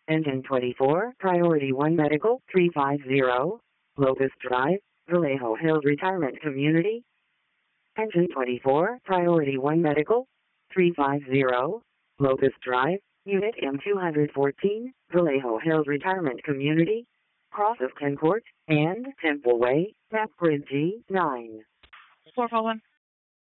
Engine 24, Priority 1 Medical, 350, Locust Drive, Vallejo Hills Retirement Community. Engine 24, Priority 1 Medical, 350, Locust Drive, Unit M214, Vallejo Hills Retirement Community, Cross of Concord, and Temple Way, Map Grid G9. 441.